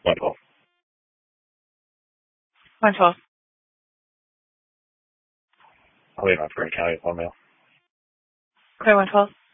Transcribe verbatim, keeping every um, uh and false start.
one twelve. one twelve. I'll leave on for a County phone mail. Clear one twelve.